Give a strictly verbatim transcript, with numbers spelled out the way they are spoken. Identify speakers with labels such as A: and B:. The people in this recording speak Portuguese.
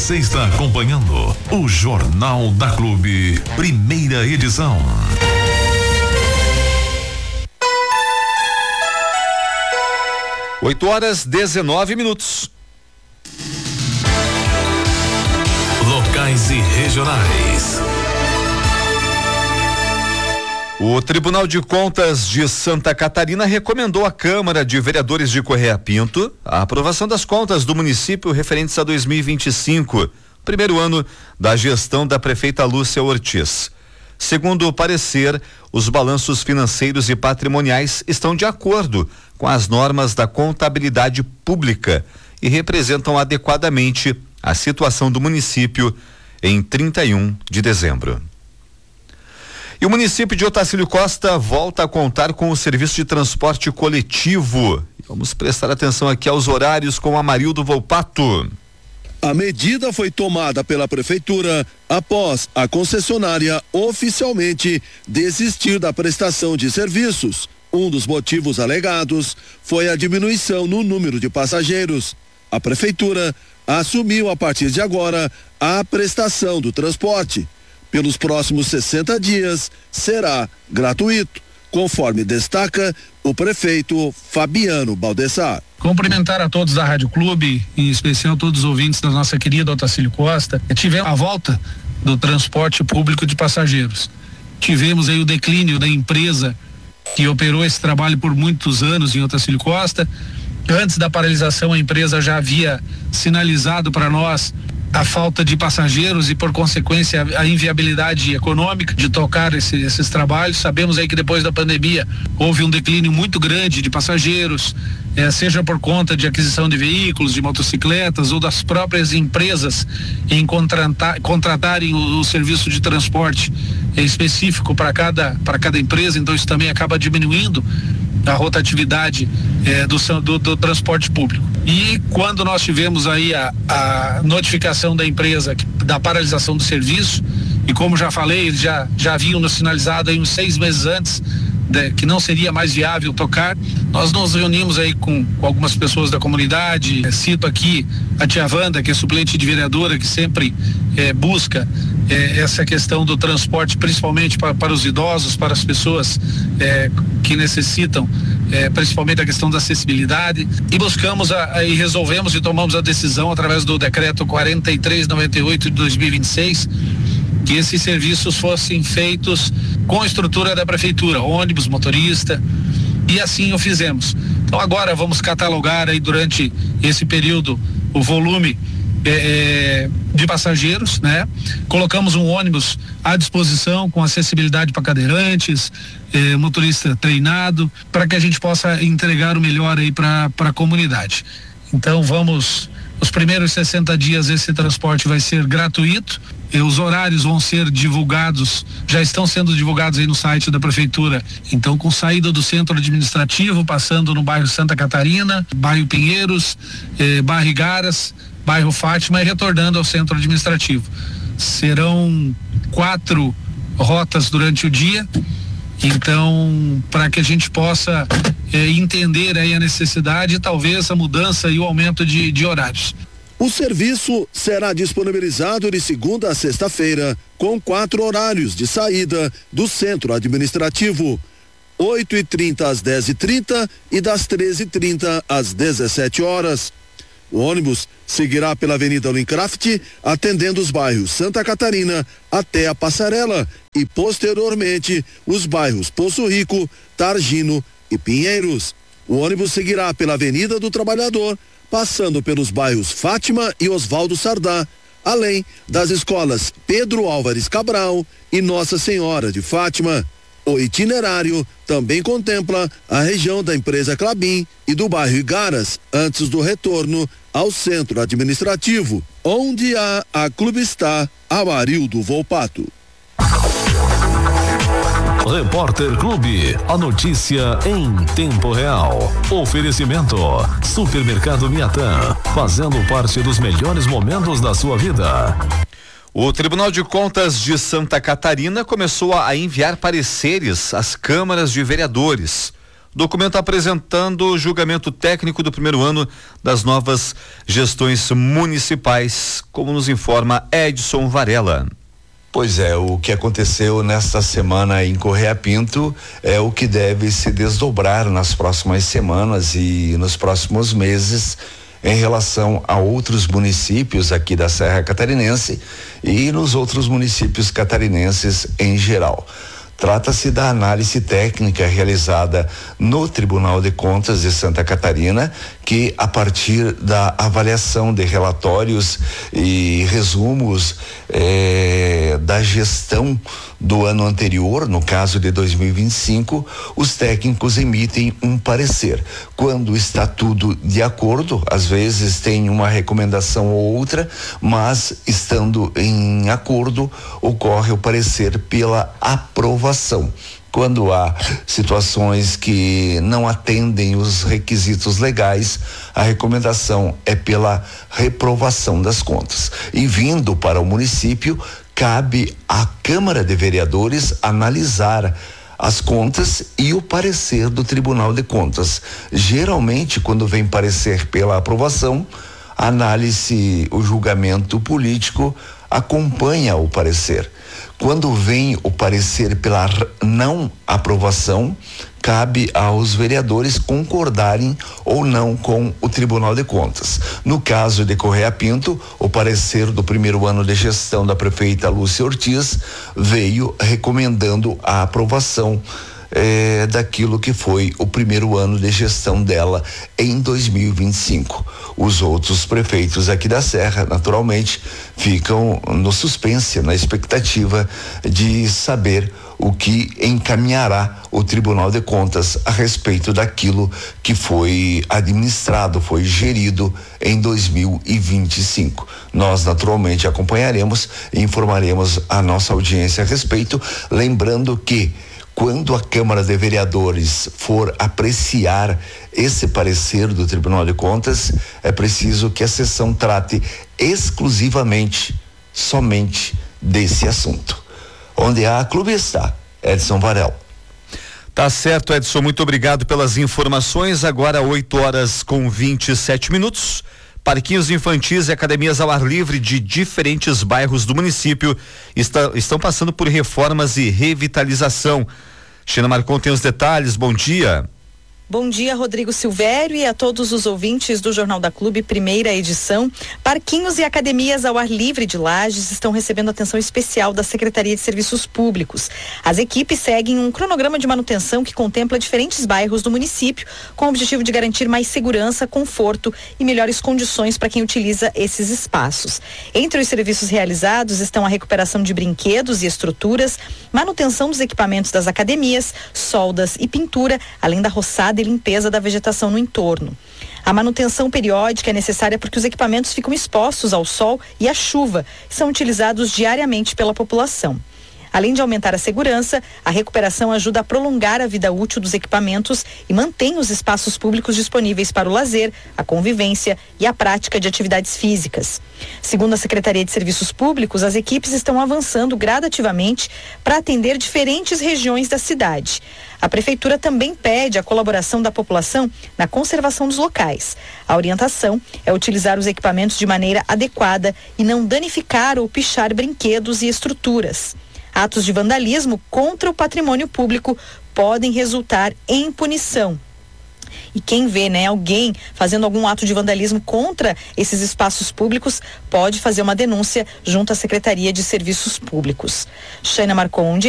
A: Você está acompanhando o Jornal da Clube, primeira edição.
B: oito horas dezenove minutos.
A: Locais e regionais.
B: O Tribunal de Contas de Santa Catarina recomendou à Câmara de Vereadores de Correia Pinto a aprovação das contas do município referentes a dois mil e vinte e cinco, primeiro ano da gestão da prefeita Lúcia Ortiz. Segundo o parecer, os balanços financeiros e patrimoniais estão de acordo com as normas da contabilidade pública e representam adequadamente a situação do município em trinta e um de dezembro. E o município de Otacílio Costa volta a contar com o serviço de transporte coletivo. Vamos prestar atenção aqui aos horários com Amarildo Volpato.
C: A medida foi tomada pela prefeitura após a concessionária oficialmente desistir da prestação de serviços. Um dos motivos alegados foi a diminuição no número de passageiros. A prefeitura assumiu a partir de agora a prestação do transporte. Pelos próximos sessenta dias será gratuito, conforme destaca o prefeito Fabiano Baldessar.
D: Cumprimentar a todos da Rádio Clube, em especial todos os ouvintes da nossa querida Otacílio Costa. Tivemos a volta do transporte público de passageiros. Tivemos aí o declínio da empresa que operou esse trabalho por muitos anos em Otacílio Costa. Antes da paralisação, a empresa já havia sinalizado para nós a falta de passageiros e, por consequência, a inviabilidade econômica de tocar esse, esses trabalhos. Sabemos aí que depois da pandemia houve um declínio muito grande de passageiros, eh, seja por conta de aquisição de veículos, de motocicletas ou das próprias empresas em contratar, contratarem o, o serviço de transporte eh, específico para cada, para cada empresa. Então isso também acaba diminuindo a rotatividade eh, do, do, do transporte público. E quando nós tivemos aí a, a notificação da empresa da paralisação do serviço, e como já falei, eles já, já haviam nos sinalizado aí uns seis meses antes de, que não seria mais viável tocar, nós nos reunimos aí com, com algumas pessoas da comunidade. Eh, cito aqui a tia Wanda, que é suplente de vereadora, que sempre eh, busca eh, essa questão do transporte, principalmente para, para os idosos, para as pessoas eh, que necessitam, eh, principalmente a questão da acessibilidade, e buscamos a, a, e resolvemos e tomamos a decisão através do decreto quarenta e três noventa e oito de dois mil e vinte e seis que esses serviços fossem feitos com a estrutura da prefeitura, ônibus, motorista, e assim o fizemos. Então agora vamos catalogar aí durante esse período o volume É, de passageiros, né? Colocamos um ônibus à disposição com acessibilidade para cadeirantes, é, motorista treinado, para que a gente possa entregar o melhor aí para para a comunidade. Então vamos, os primeiros sessenta dias esse transporte vai ser gratuito. E os horários vão ser divulgados, já estão sendo divulgados aí no site da prefeitura. Então, com saída do centro administrativo, passando no bairro Santa Catarina, bairro Pinheiros, eh, bairro Igaras, bairro Fátima, e retornando ao centro administrativo. Serão quatro rotas durante o dia. Então, para que a gente possa eh, entender aí a necessidade e talvez a mudança e o aumento de, de horários.
C: O serviço será disponibilizado de segunda a sexta-feira, com quatro horários de saída do centro administrativo: oito e trinta às dez e trinta e das treze e trinta às dezessete horas. O ônibus seguirá pela Avenida Lincraft, atendendo os bairros Santa Catarina até a Passarela e, posteriormente, os bairros Poço Rico, Targino e Pinheiros. O ônibus seguirá pela Avenida do Trabalhador, passando pelos bairros Fátima e Osvaldo Sardá, além das escolas Pedro Álvares Cabral e Nossa Senhora de Fátima. O itinerário também contempla a região da empresa Clabin e do bairro Igaras, antes do retorno ao centro administrativo, onde há a clubista Amarildo Volpato.
A: Repórter Clube, a notícia em tempo real. Oferecimento: Supermercado Miatã, fazendo parte dos melhores momentos da sua vida.
B: O Tribunal de Contas de Santa Catarina começou a enviar pareceres às câmaras de vereadores. Documento apresentando o julgamento técnico do primeiro ano das novas gestões municipais, como nos informa Edson Varela.
E: Pois é, o que aconteceu nesta semana em Correia Pinto é o que deve se desdobrar nas próximas semanas e nos próximos meses em relação a outros municípios aqui da Serra Catarinense e nos outros municípios catarinenses em geral. Trata-se da análise técnica realizada no Tribunal de Contas de Santa Catarina, que a partir da avaliação de relatórios e resumos eh, da gestão do ano anterior, no caso de dois mil e vinte e cinco, os técnicos emitem um parecer. Quando está tudo de acordo, às vezes tem uma recomendação ou outra, mas estando em acordo, ocorre o parecer pela aprovação. Quando há situações que não atendem os requisitos legais, a recomendação é pela reprovação das contas. E vindo para o município, cabe à Câmara de Vereadores analisar as contas e o parecer do Tribunal de Contas. Geralmente, quando vem parecer pela aprovação, a análise, o julgamento político acompanha o parecer. Quando vem o parecer pela não aprovação, cabe aos vereadores concordarem ou não com o Tribunal de Contas. No caso de Correia Pinto, o parecer do primeiro ano de gestão da prefeita Lúcia Ortiz veio recomendando a aprovação É, daquilo que foi o primeiro ano de gestão dela em dois mil e vinte e cinco. Os outros prefeitos aqui da Serra, naturalmente, ficam no suspense, na expectativa de saber o que encaminhará o Tribunal de Contas a respeito daquilo que foi administrado, foi gerido em dois mil e vinte e cinco. Nós naturalmente acompanharemos e informaremos a nossa audiência a respeito, lembrando que quando a Câmara de Vereadores for apreciar esse parecer do Tribunal de Contas, é preciso que a sessão trate exclusivamente, somente desse assunto. Onde há clube está, Edson Varela.
B: Tá certo, Edson, muito obrigado pelas informações. Agora oito horas com vinte e sete minutos. Parquinhos infantis e academias ao ar livre de diferentes bairros do município está, estão passando por reformas e revitalização. China Marcon tem os detalhes, bom dia.
F: Bom dia, Rodrigo Silvério, e a todos os ouvintes do Jornal da Clube, primeira edição. Parquinhos e academias ao ar livre de Lages estão recebendo atenção especial da Secretaria de Serviços Públicos. As equipes seguem um cronograma de manutenção que contempla diferentes bairros do município, com o objetivo de garantir mais segurança, conforto e melhores condições para quem utiliza esses espaços. Entre os serviços realizados estão a recuperação de brinquedos e estruturas, manutenção dos equipamentos das academias, soldas e pintura, além da roçada e limpeza da vegetação no entorno. A manutenção periódica é necessária porque os equipamentos ficam expostos ao sol e à chuva e são utilizados diariamente pela população. Além de aumentar a segurança, a recuperação ajuda a prolongar a vida útil dos equipamentos e mantém os espaços públicos disponíveis para o lazer, a convivência e a prática de atividades físicas. Segundo a Secretaria de Serviços Públicos, as equipes estão avançando gradativamente para atender diferentes regiões da cidade. A Prefeitura também pede a colaboração da população na conservação dos locais. A orientação é utilizar os equipamentos de maneira adequada e não danificar ou pichar brinquedos e estruturas. Atos de vandalismo contra o patrimônio público podem resultar em punição. E quem vê, né, alguém fazendo algum ato de vandalismo contra esses espaços públicos pode fazer uma denúncia junto à Secretaria de Serviços Públicos. China Marcon